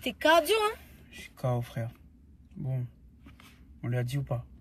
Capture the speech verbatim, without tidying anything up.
T'es cardio, hein? Je suis K O, frère. Bon, on lui a dit ou pas?